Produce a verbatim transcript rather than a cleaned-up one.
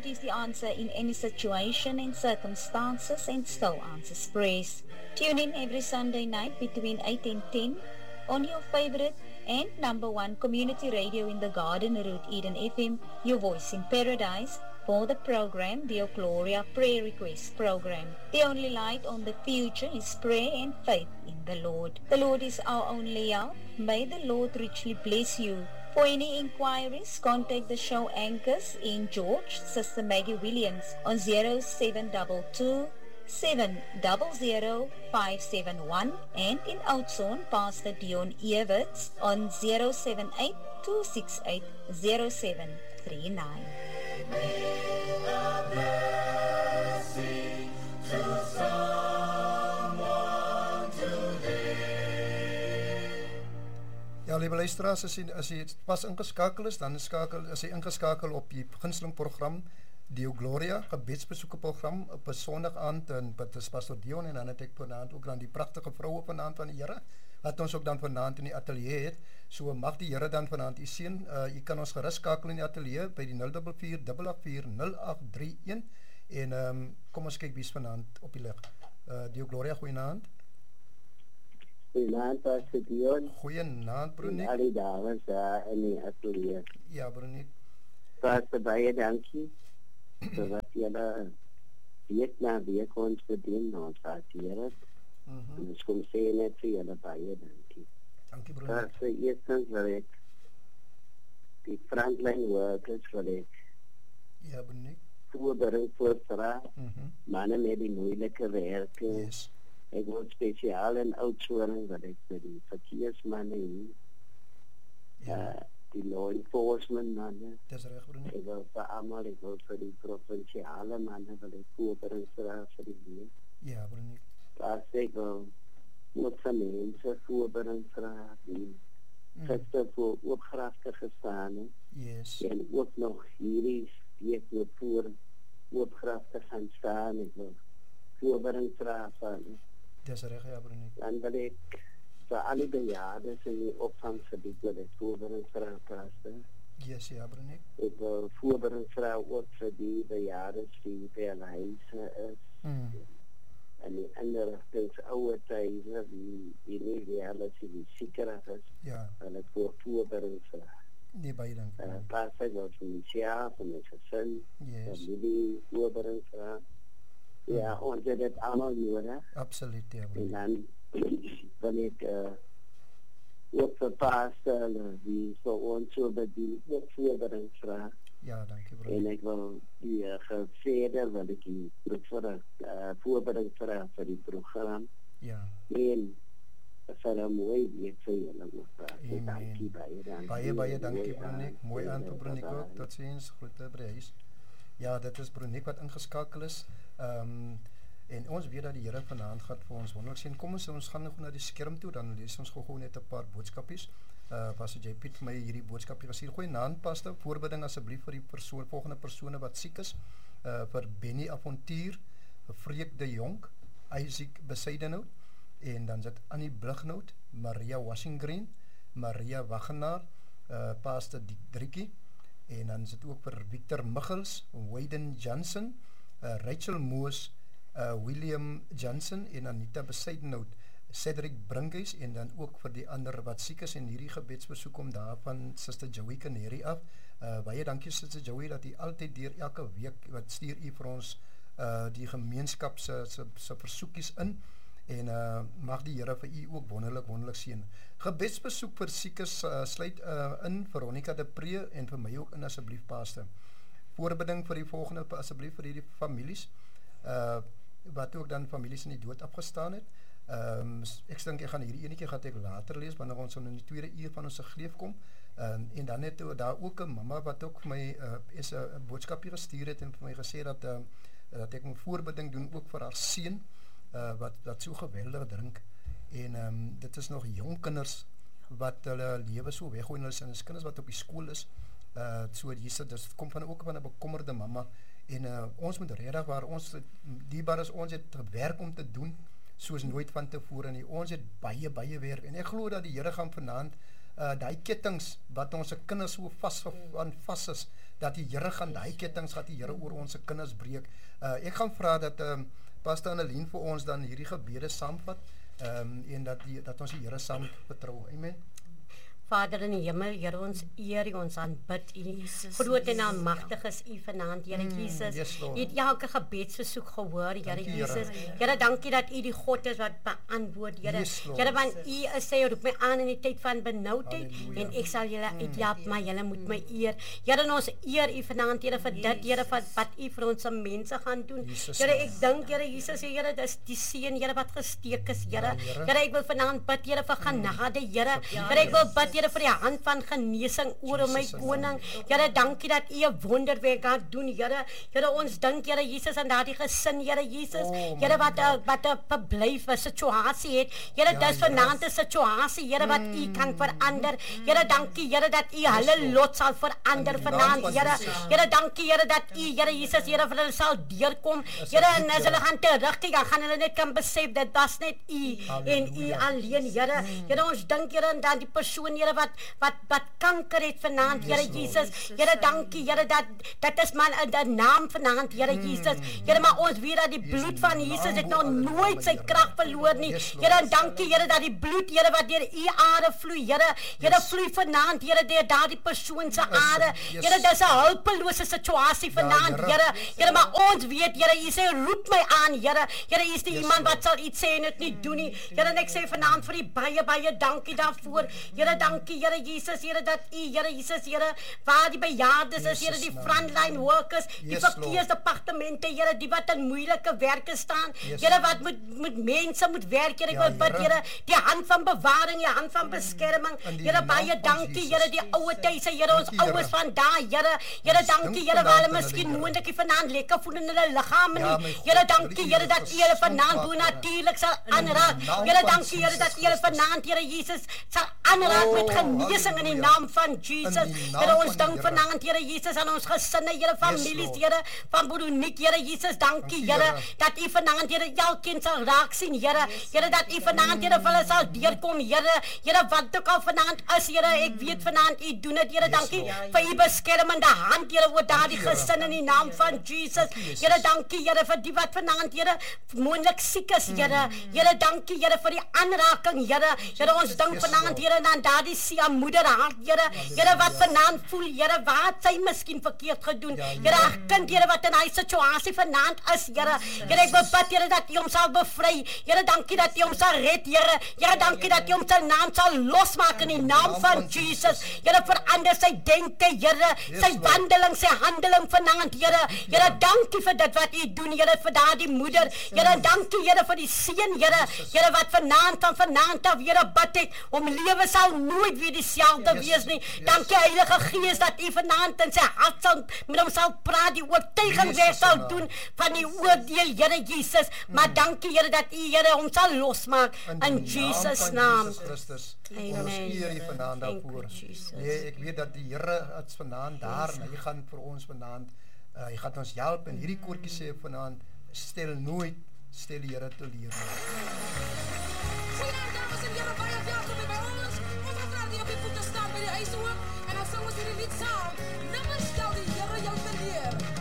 Lord is the answer in any situation and circumstances and still answers prayers. Tune in every Sunday night between eight and ten on your favorite and number one community radio in the Garden Route, Eden F M, your voice in paradise, for the program, the Gloria Prayer Request Program. The only light on the future is prayer and faith in the Lord. The Lord is our only help. May the Lord richly bless you. For any inquiries, contact the show anchors in George, Sister Maggie Williams, on zero seven two two, seven zero zero, five seven one, and in Oudtshoorn, Pastor Dion Everts on zero seven eight, two six eight, zero seven three nine. Ja, lieve luisteraars, as jy, as jy pas ingeskakel is, dan skakel, as jy ingeskakel op die gunsteling program, Deo Gloria, gebedsbesoeke program, op een sondag aand, en dit is Pastor Dion, en dan het ek vanavond ook dan die prachtige vrouwe vanavond van die Here, wat ons ook dan vanavond in die atelier het, so mag die Here dan vanavond die sien, uh, jy kan ons gerust skakel in die atelier, by die nul vier vier, agt agt vier, nul agt drie een, en um, kom ons kyk wie is vanavond op die lig. Uh, Deo Gloria, goeienaand. Goeienaand, Pastor Dion. Goeienaand, Broenik. En al die dames daar in die atelier. Ja, Broenik. Pastor, baie dankie, so wat jylle week na week ons bedien, ons harteer het. Mm -hmm. En ons kom sê net vir jylle baie dankie. Dankie, Broenik. Pastor, eerstens wil ek die frontline workers wil ek ja, Broenik. Voorbereid voorstra, mm -hmm. mannen met die moeilike werke. Yes. Ek wil speciaal in Oudtshoorn wat ek vir die verkeersmanne hier, ja. uh, die law enforcement manne. Dis reg, Broenik. Ek wil vir allemaal, ek wil vir die provinciale manne, wil ek voorbereidsraad vir die weer. Ja, Broenik. Daar sê ek wil ook vir mense voorbereidsraad, die mm. gister voor oopgrafte gestaan het. Yes. En ook nog hierdie steek moet voor oopgrafte gaan staan, ek wil voorbereidsraad van. Dis reg, ja, Broenik. Dan wil ek vir al die bejaardes in die opvanggebied wil ek voorbereidsraad praten. Yes, ja, Broenik. Ek wil voorbereidsraad ook vir die bejaardes die by hulle huise is. Mm. En die inrichtings oude tijden die, die nie reality die siekerig is. Ja. En ek wil voorbereidsraad. Nee, baie dank. Uh, pas ek wil vir myself, vir my gesin, yes. vir die voorbereidsraad. Ja, ons het het allemaal nodig. Absoluut, ja. En dan wil ek uh, ook vir pastor, die so ons so bedien, ook voorbereidsraad. Ja, dankie, broer. En ek wil die uh, verder wil ek die uh, voorbereidsraad vir die program. Ja. En vir een mooi week vir julle ook. Dankie, baie dankie. Baie, baie dankie, Broenik. Mooi aan toe, Broenik ook. Tot ziens, groete by huis. Ja, dit is Broenik wat ingeskakel is. Um, en ons weet dat die Here vanaand gaat vir ons wonderlik sien. Kom ons, ons gaan nog na die skerm toe, dan lees ons gewoon net 'n paar boodskapies. Uh, Pastor J. Piet vir my hierdie boodskapie gestuur. Goeienaand, Pastor. Voorbidding asseblief vir die persoon, volgende persone wat siek is. Uh, vir Benny Avontuur, vir Freek de Jong, Isaac Besuidenhout, en dan sit Annie Blighnout, Maria Washington, Maria Wagenaar, uh, Pastor Driekie, en dan sit ook vir Victor Michels, Wayden Johnson, uh, Rachel Moos, uh, William Johnson en Anita Besuidenhout, Cedric Brinkhuis, en dan ook vir die ander wat siek is, en hierdie gebedsbesoek om daar van Sister Joey Canary af. Uh, baie dankie Sister Joey, dat u altyd deur elke week, wat stuur u vir ons uh, die gemeenskap se, se, se versoekies in, en uh, mag die Here vir u ook wonderlik, wonderlik seën. Gebedsbesoek vir siekes uh, sluit uh, in Veronica de Pre, en vir my ook in asseblief, Pastor. Voorbidding vir die volgende, asseblief vir die families, uh, wat ook dan families in die dood afgestaan het. Um, ek dink ek gaan hierdie enetjie gaat ek later lees, wanneer ons in die tweede uur van ons geleef kom, um, en dan het daar ook een mama wat ook vir my uh, is een boodskapje gestuur het, en vir my gesê dat, uh, dat ek my voorbidding doen ook vir haar seun, uh, wat, wat so geweldig drink, en um, dit is nog jong kinders, wat hulle lewe so weggooi, en hulle is kinders wat op die school is, uh, so hier, dit kom van ook van een bekommerde mama, en uh, ons moet redig waar ons, diebaar is, ons het werk om te doen, soos nooit van tevore nie. Ons het baie, baie werk, en ek glo dat die Here gaan vanaand uh, die kettings, wat ons kinders so vast van vast is, dat die Here gaan daai kettinge gaan die Here oor ons kinders breek. Uh, ek gaan vra dat um, Pastor Annelien vir ons dan hierdie gebede saamvat um, en dat die, dat ons die Here saam vertrou. Amen. Vader in die hemel, Here, ons eer U, ons aanbid U. Groot en almagtig is U vanaand, Here Jesus. Yes, U het elke gebedsversoek gehoor, Here Dankie, Jesus. Here. Here, dankie dat U die God is wat beantwoord, Here. Yes, Lord. Here, want U is sê, roep my aan in die tyd van benoudheid Halleluja. en ek sal julle uithelp, maar julle moet my eer. Here, en ons eer U vanaand, Here, vir dit, Here, wat, wat U vir ons mense gaan doen. Jesus, Here, ek dink, Here Jesus, Here, dis die seën, Here, wat gesteek is, Here. Ja, Here. Here, ek wil vanaand bid, Here, vir genade, Here. Here, ek wil bid, Here, vir die hand van genesing oor my koning. Here, dankie dat U 'n wonderwerk gaan doen, Here. Here, ons dink, Here Jesus, aan daardie gesin, Here Jesus. Oh, Here, wat my 'n wat 'n verblyf, 'n situasie het. Here, Ja, dis Here. vanaand 'n situasie, Here, wat U kan verander. Here, dankie, Here, dat U hulle lot sal verander In die naam vanaand, van Here. Jesus. Here, dankie, Here, dat U, Here Jesus, Here, vir hulle sal deurkom. Is Here, dit en goed, as Here? hulle gaan terugkyk, dan gaan hulle net kan besef dat was net U en U Halleluja. alleen, Here. Here, ons dink, Here, aan dan die persoon, Here, wat wat wat kanker het vanaand, Here Jesus. Here, dankie, Here, dat dat is maar 'n naam vanaand, Here Jesus. Here, maar ons weet dat die bloed van Jesus het nog nooit sy krag verloor nie. Here, en dankie, Here, dat die bloed, Here, wat deur U are vloei, Here. Here, vloei vanaand, Here, deur daardie persoon se are. Here, dis 'n hulpelose situasie vanaand, Here. Here. Here, maar ons weet, Here, U sê roep my aan, Here. Here, U is die iemand wat sal iets sê en dit nie doen nie. Here, en ek sê vanaand vir die baie baie dankie daarvoor. Here, dankie, Here Jesus, Here, dat U, Here Jesus, Here, waar die bejaardes is, Here, die frontline workers, die Yes, verkeersdepartemente, Here, die wat in moeilike werke staan. Yes, Here, wat moet moet mense moet werk, Here, ek Ja, wil bid, Here. Here, die hand van bewaring, die hand van beskerming. In die Here, naam baie van dankie, Jesus. Here, die ouer tuise, Here, ons Dankie, Here. ouers van daar, Here. Here, Ons dankie, dink Here, waar vanaand hulle aan hulle, miskien Here. moontlik nie vanaand lekker voel in hulle liggame Ja, nie. my God, Here, wil dankie, U Here, dat U hulle vanaand gesond bo maak, natuurlik sal In die aanraak. naam Here, van dankie, Here, Jesus dat U hulle Christus. vanaand, Here Jesus, sal aanraak met Oh, genesing in die halleluja. naam van Jesus. In die naam Here, ons van die dank Here. vanaand, Here Jesus, aan ons gesinne, Here, families, Lord. Here, van Boeroniek, Here Jesus, dankie, Dankie, Here, Here. dat U vanaand, Here, elkeen sal raak sien, Here. Here, dat U vanaand, Here, vir hulle sal deurkom, Here. Here, wat ook al vanaand is, Here, ek weet vanaand U doen dit, Here, Yes, dankie Lord. vir U beskermende hand, Here, oor daardie Dankie, Here. gesin in die naam van Jesus. Dankie, Jesus. Here, dankie, Here, vir die wat vanaand, Here, moontlik siek is, Here. Here, dankie, Here, vir die aanraking, Here. Here, ons dink Yes, vanaand, Lord. Here, aan daardie sia moederhart, Here. Here, wat vanaand voel, Here, waar het sy miskien verkeerd gedoen? Ja, Here, haar kind, Here, wat in hy situasie vanaand is, Here. Here, ek wil bid, Here, dat U hom sal bevry. Here, dankie dat U hom sal red, Here. Here, dankie dat U hom sy naam sal losmaak in die naam van Jesus. Here, verander sy denke, Here, sy Lord. wandeling, sy handeling vanaand, Here. Here, dankie vir dit wat U doen, Here, vir daardie moeder. Here, dankie, Here, vir die seun, Here. Here, wat vanaand van vanaand af, Here, bid het, om lewe sal nooit weer dieselfde Yes, wees nie. yes. Dankie, Heilige Gees, dat U vanaand in sy hart sal, met hom sal praat, die oortuiging Jesus weer sal naam. doen van die oordeel, Here Jesus. Maar dankie, Here, dat U, Here, hom sal losmaak in die Jesus van naam. Jesus Christus. Amen. Ons eer U vanaand Thank you, daarvoor. Jesus. Nee, ek weet dat die Here is vanaand daar en hy gaan vir ons vanaand uh, hy gaan ons help en hierdie koortjie sê vanaand stel nooit stel die Here teleur nie. Goeiedag dames en heren, baie welkom weer by ons. Ons gaan graag die op die voete staan by die huis ook. En dan sing ons hierdie lied saam. Nimmer stel die Here jou teleur.